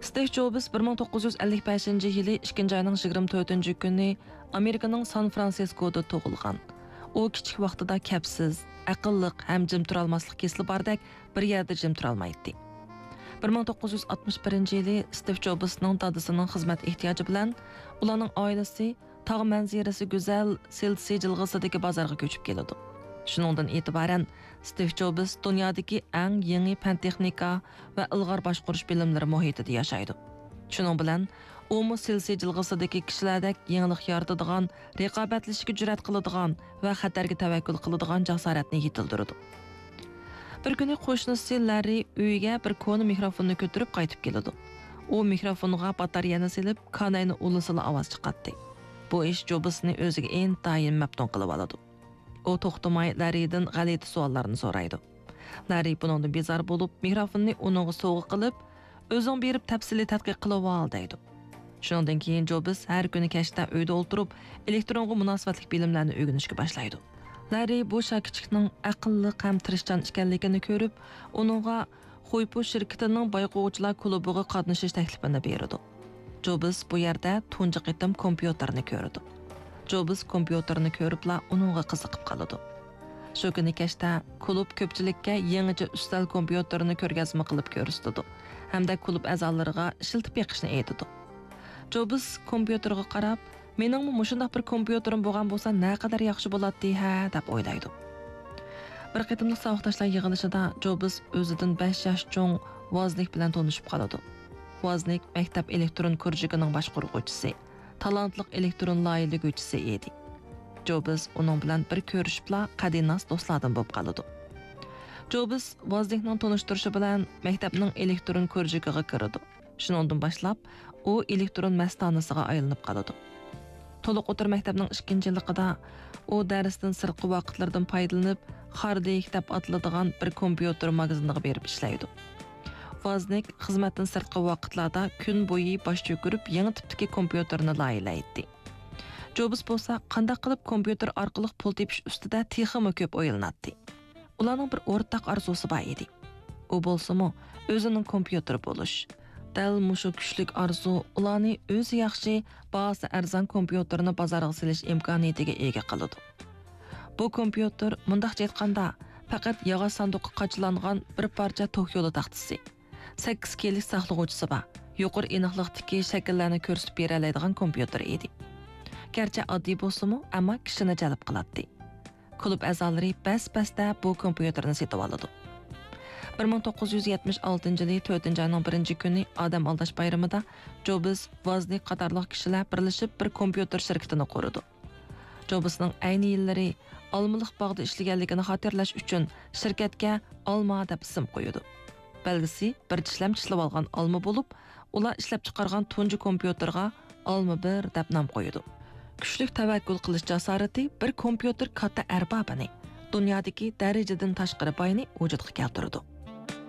Steve Jobs 1955-yili 2 ayning 24-kuni Amerikaning San-Fransiskoda tug'ilgan. U kichik vaqtida kapsiz, aqlliq ham jim tura olmaslik kesili bordek bir yerda jim tura olmaydi. 1961-yili Steve Jobsning dadasining xizmat ehtiyoji bilan ularning oilasi tog' manzarasi go'zal Chelsea jilg'isidagi bozorga ko'chib keladi. Shuningdan e'tiboran Steve Jobs dunyodagi eng yangi fan texnika va ilg'or boshqarish bilimlari muhitida yashaydi. Shuning bilan u Chelsea jilg'isidagi kishilardek yangilik yaratadigan, raqobatlashishga jur'at qiladigan va xatarga tavakkul qiladigan jasoratni yetildiradi. Bir kuni qo'shnisi Larry uyiga bir koni mikrofonni ko'tarib qaytib keladi. U mikrofonga batareyani silib, kanayni ulusila ovoz chiqardi. Bu ish Jobsni o'ziga intayin maftun qilib oladi. U to'xtamay Larrydan g'alati savollarni so'raydi. Larry buningdan bezor bo'lib, mikrofonni uningga sovg'a qilib, o'zing berib tafsili tadqiq qilib ol deydi. Shundan keyin Jobs har kuni kashda uyda o'tirib, elektronga munosabatli bilimlarni o'rganishga boshlaydi. Larry bu shogirdning aqlli ham tirishchan ekanligini ko'rib, uningga Xoypo shirkatining bayqovchilar klubiga qatnashish taklifini berdi. Jobs bu yerda tunji qitim kompyuterni ko'rdi. Jobs kompyuterni ko'ribla uningga qiziqib qoldi. Shu kuni kashda klub ko'pchilikka yangicha ustal kompyuterni ko'rgazma qilib ko'rsatdi hamda klub a'zolariga shiltib beqishni aytdi. Jobs kompyuterga qarab, "Mening mushundaq bir kompyuterim bo'lgan bo'lsa, naqadar yaxshi bo'ladi ha" deb o'ylaydi. Bir qitimlik savoqdoshlar yig'ilishida Jobs o'zidan 5 yosh cho'ng Woznik bilan tanishib qoladi. Woznik maktab elektron kursining boshqaruvchisi, talantli elektron loyihaliguvchisi edi. Jobs uning bilan bir ko'rishibla qadinas do'stlardan bo'lib qoladi. Jobs Woznikning tanishtirishi bilan maktabning elektron kursiga kirdi. Shundan boshlab u elektron mastonasiga aylanib qoladi. To'liq o'tir maktabning 2-yilligida u darsdan sirtqi vaqtlardan foydalanib, Hardek deb atiladigan bir kompyuter magaziniga berib ishlaydi. Woznik xizmatdan sirtqi vaqtlarda kun bo'yi bosh cho'kirib, yangi tipdagi kompyuterni loyihalaydi. Jobs bo'lsa, qanday qilib kompyuter orqali pul tepish ustida texmi ko'p o'ylanadi. Ularning bir o'rtaq orzusi bor edi. U bo'lsa-mu, o'zining kompyuteri bo'lish. Dal mushu kuchlik arzu ularni o'zi yaxshi, bahasi arzon kompyuterni bozorga silish imkoniyatiga ega qiladi. Bu kompyuter mundaqcha aytganda, faqat yog'och sanduqqa qachilangan bir parcha tok yo'li taxtasi. 8 kelik saqlag'uvchisi bor. Yuqori aniqlikdagi shakllarni ko'rsatib bera oladigan kompyuter edi. Gerçi oddiy bo'lsa-mu, ammo kishini jalb qiladi. Klub a'zolari bas-basda bu kompyuterni sotib oladi. 1976-yili 4-ayning 1-kuni odam aldash bayramida Jobs, Woznik qatorliq kishilar birlashib bir kompyuter shirkatini qurdi. Jobsning ayni yillari Olmaliq bog'da ishlaganligini xotirlash uchun shirkatga Olma deb ism qo'ydi. Belgisi bir tishlam tishlab olgan olma bo'lib, ular ishlab chiqargan tunji kompyuterga Olma 1 deb nom qo'ydi. Kuchlik tavakkul qilish jasorati bir kompyuter katta arbobini, dunyodagi darajadan tashqari boyni vujudga keltirdi.